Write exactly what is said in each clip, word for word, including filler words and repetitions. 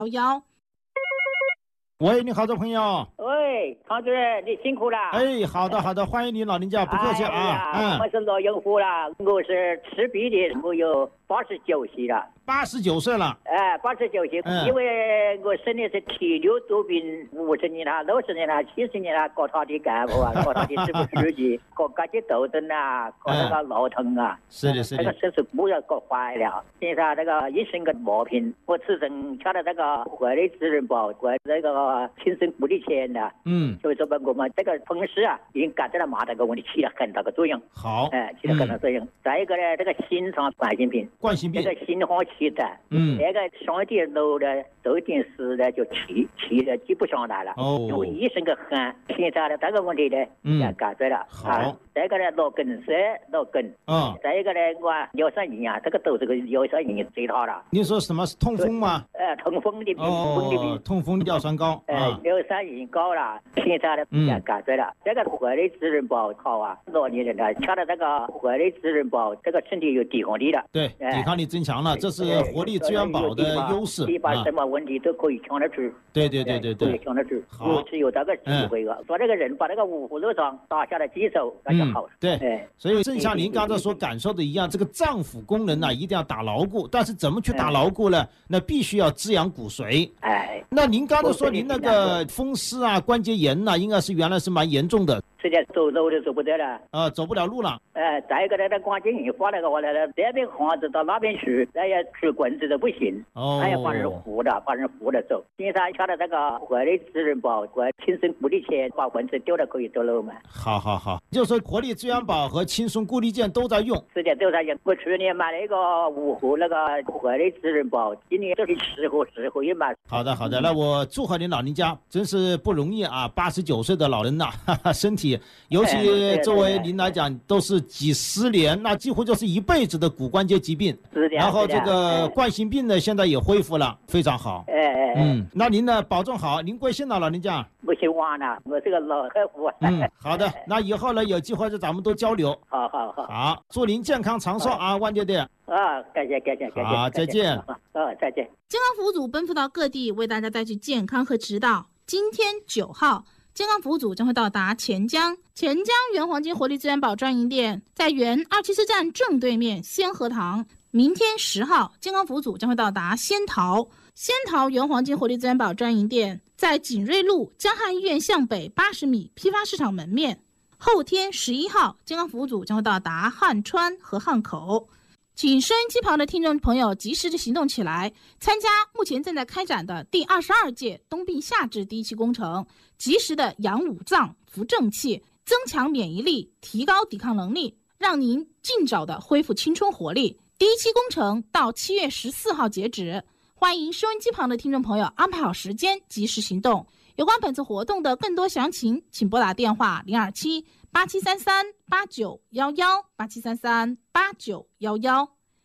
幺幺。 喂，你好，这朋友。 喂，唐主任，你辛苦了。 哎，好的好的，欢迎你老人家，不客气啊。 哎嗯，我是老用户了，我是持币的，我有八十九岁了。 八十九岁了。 哎，八十九岁， 嗯、 因为我生的是体瘤多病五十年了、六十年了、七十年了，搞他的干部啊，搞他的支部书记，搞各级斗争啊，搞那个脑疼啊。 是的，是的。 那个手术不要搞坏了。现在那个医生个毛病，我自从吃了那个活力滋润宝和那个亲生护理钱的， 嗯， 所以说我们这个风湿啊，已经改善了马这个问题，起了很大的作用。 好， 哎，起了很大作用。嗯、再一个呢，这个心脏冠心病， 冠心病， 这个心慌气短， 嗯， 那个上一点楼呢，这一点事呢，就气气的挤不上来了。 哦， 因为医生个喊，现在的这个问题呢，嗯，也改善了。 好。 啊再一个呢，脑梗塞、脑梗。 嗯。 再一个呢，我尿酸营养，这个都是个尿酸营养最好了。 你说什么是痛风吗？ 呃，痛风的病， 哦、 痛风的病， 痛风尿酸高。 呃， 啊、 尿酸已经高了，现在呢也改善了。嗯、这个活力滋润宝好啊，老年人呢吃了这个活力滋润宝，这个身体有抵抗力了。 对，呃、抵抗力增强了，这是活力资源宝的优势。 你把什么问题都可以扛得住。 对对对对对， 可以扛得住。 好， 是有这个机会的。说这个人把那个五湖肉上打下了基础，那就好了。 对。哎，所以正像您刚才所感受的一样，这个脏腑功能呢，一定要打牢固。但是怎么去打牢固呢？那必须要滋养骨髓。 哎， 那您刚才说您那个风湿啊、关节炎呐、啊，应该是原来是蛮严重的。 现在走路都走不得了。 啊，走不了路了。 哎，再一个呢，那关节炎发那个话呢，这边巷子到那边去，那要吃棍子都不行。哦。还要把人扶着，把人扶着走。现在吃了这个活力滋润宝和轻松固力健，把棍子丢了可以走路嘛。 好好好，就是说活力资源宝和轻松固力健都在用。 是的，都在用。我去年买了一个五盒那个活力滋润宝，今年就是十盒，十盒也买。 好的好的，那我祝贺您老人家，真是不容易啊！八十九岁的老人呐、啊，身体。尤其作为您来讲，都是几十年，那几乎就是一辈子的骨关节疾病。 是的。 然后这个冠心病呢，现在也恢复了，非常好。 哎哎嗯，那您呢，保重好。您贵姓呢，老人家？ 我姓王呢，我是个老客户。 嗯，好的。那以后呢，有机会就咱们都交流。 好好好。 好，祝您健康长寿啊，万爹爹。 啊，感谢感谢感谢。 好，再见。 啊，再见。 健康服务组奔赴到各地，为大家带去健康和指导。今天九号。健康服务组将会到达钱江，钱江原黄金活力资源宝专营店在原二七四站正对面仙和堂。明天十号，健康服务组将会到达仙桃，仙桃原黄金活力资源宝专营店在锦瑞路江汉医院向北八十米批发市场门面。后天十一号，健康服务组将会到达汉川和汉口。请收音机旁的听众朋友及时的行动起来，参加目前正在开展的第二十二届冬病夏治第一期工程，及时的养五脏、扶正气，增强免疫力，提高抵抗能力，让您尽早的恢复青春活力。第一期工程到七月十四号截止，欢迎收音机旁的听众朋友安排好时间，及时行动。有关本次活动的更多详情，请拨打电话零二七八七三三八九幺幺八七三三八九幺幺。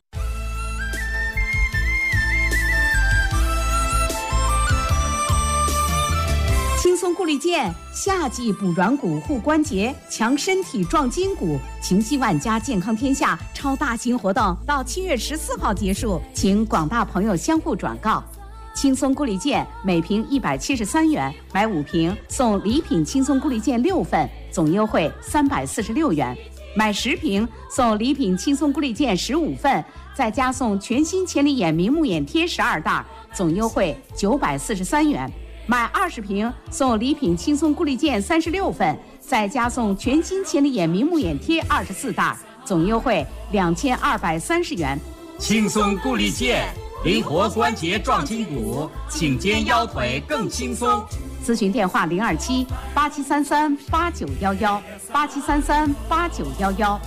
轻松固力健，夏季补软骨护关节，强身体壮筋骨，情系万家健康天下超大型活动到七月十四号结束，请广大朋友相互转告。轻松固力健每瓶一百七十三元，买五瓶送礼品轻松固力健六份，总优惠三百四十六元；买十瓶送礼品轻松固力健十五份，再加送全新千里眼明目眼贴十二袋，总优惠九百四十三元；买二十瓶送礼品轻松固力健三十六份，再加送全新千里眼明目眼贴二十四袋，总优惠两千二百三十元。 轻松固力健。灵活关节壮筋骨，颈肩腰腿更轻松。 咨询电话零二七八七三三八九幺幺八七三三八九幺幺。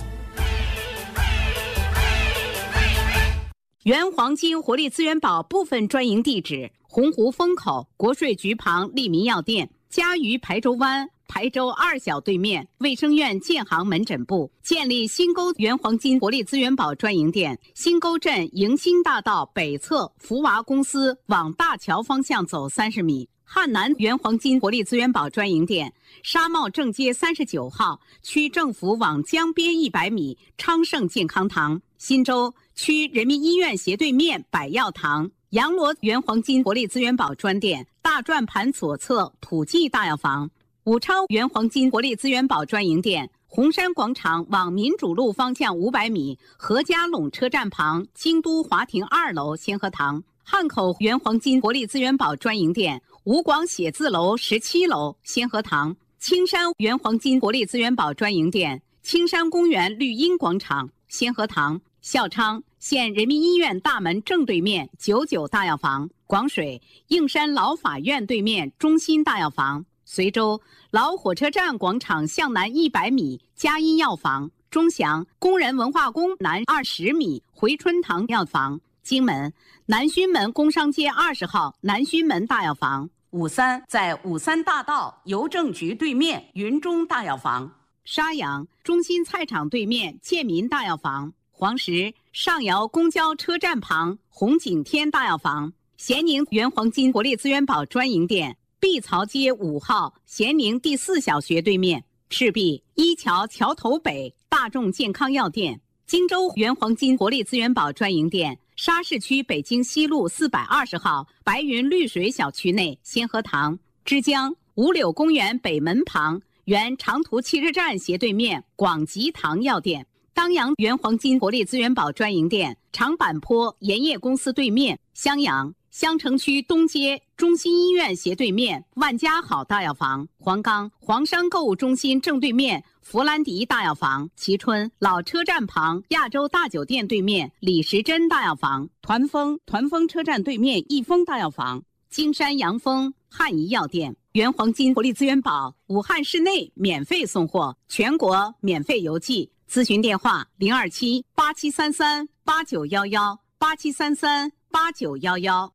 原黄金活力资源宝部分专营地址：洪湖风口国税局旁利民药店，嘉鱼排州湾排州二小对面卫生院建行门诊部，建立新沟原黄金活力资源宝专营店，新沟镇迎新大道北侧福娃公司往大桥方向走三十米。汉南原黄金活力资源宝专营店，沙帽正街三十九号区政府往江边一百米昌盛健康堂，新洲区人民医院斜对面百药堂， 阳罗原黄金活力资源宝专店大转盘左侧普济大药房，武超原黄金活力资源宝专营店红山广场往民主路方向五百米何家垄车站旁京都华庭二楼先河堂，汉口原黄金活力资源宝专营店吴广写字楼十七楼先河堂，青山原黄金活力资源宝专营店青山公园绿荫广场先河堂，孝昌县人民医院大门正对面九九大药房，广水应山老法院对面中心大药房，随州老火车站广场向南一百米佳音药房，钟祥工人文化宫南二十米回春堂药房，荆门南圩门工商街二十号南圩门大药房， 五三在五三大道邮政局对面云中大药房， 沙阳中心菜场对面建民大药房，黄石上窑公交车站旁红景天大药房，咸宁原黄金活力资源宝专营店碧槽街五号咸宁第四小学对面，赤壁一桥桥头北大众健康药店，荆州原黄金活力资源宝专营店沙市区北京西路四百二十号白云绿水小区内先河堂，枝江五柳公园北门旁原长途汽车站斜对面广吉堂药店，当阳原黄金活力资源宝专营店长坂坡盐业公司对面，襄阳襄城区东街中心医院斜对面万家好大药房，黄冈黄山购物中心正对面弗兰迪大药房，蕲春老车站旁亚洲大酒店对面李时珍大药房， 团丰团丰车站对面益丰大药房， 金山阳丰汉仪药店，原黄金活力资源宝武汉市内免费送货，全国免费邮寄，咨询电话零二七八七三三八九幺幺八七三三八九幺幺。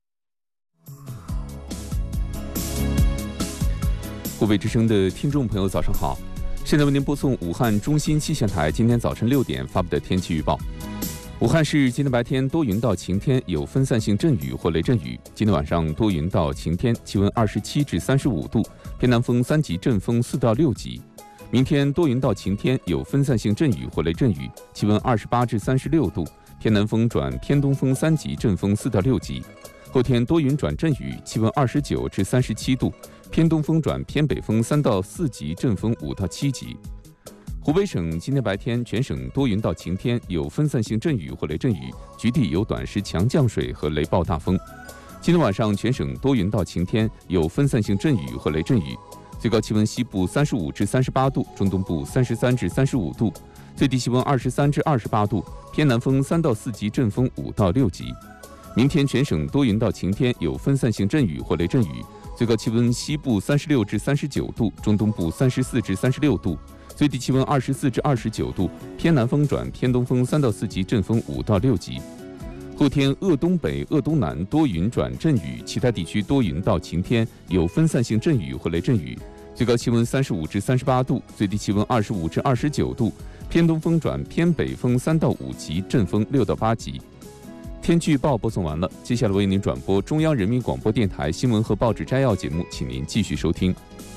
湖北之声的听众朋友，早上好！现在为您播送武汉中心气象台今天早晨六点发布的天气预报。武汉市今天白天多云到晴天，有分散性阵雨或雷阵雨。今天晚上多云到晴天，气温二十七至三十五度，偏南风三级，阵风四到六级。明天多云到晴天，有分散性阵雨或雷阵雨，气温二十八至三十六度，偏南风转偏东风三级，阵风四到六级。后天多云转阵雨，气温二十九至三十七度，偏东风转偏北风三到四级，阵风五到七级。湖北省今天白天全省多云到晴天，有分散性阵雨或雷阵雨，局地有短时强降水和雷暴大风。今天晚上全省多云到晴天，有分散性阵雨或雷阵雨，最高气温西部三十五至三十八度，中东部三十三至三十五度，最低气温二十三至二十八度，偏南风三到四级，阵风五到六级。明天全省多云到晴天，有分散性阵雨或雷阵雨，最高气温西部三十六至三十九度，中东部三十四至三十六度，最低气温二十四至二十九度，偏南风转偏东风三到四级，阵风五到六级。后天鄂东北、鄂东南多云转阵雨，其他地区多云到晴天，有分散性阵雨或雷阵雨，最高气温三十五至三十八度，最低气温二十五至二十九度，偏东风转偏北风三到五级，阵风六到八级。天气预报播送完了，接下来为您转播中央人民广播电台新闻和报纸摘要节目，请您继续收听。